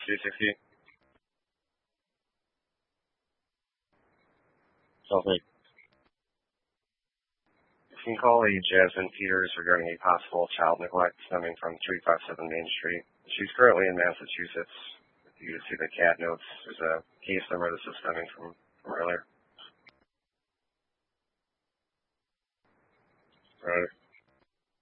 360. Lovely. You can call a Jasmine Peters regarding a possible child neglect stemming from 357 Main Street. She's currently in Massachusetts. You can see the CAD notes. There's a case number this is stemming from earlier. Right.